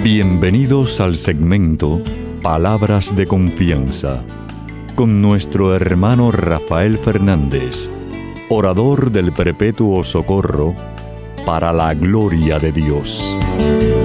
Bienvenidos al segmento Palabras de Confianza, con nuestro hermano Rafael Fernández, orador del Perpetuo Socorro, para la gloria de Dios.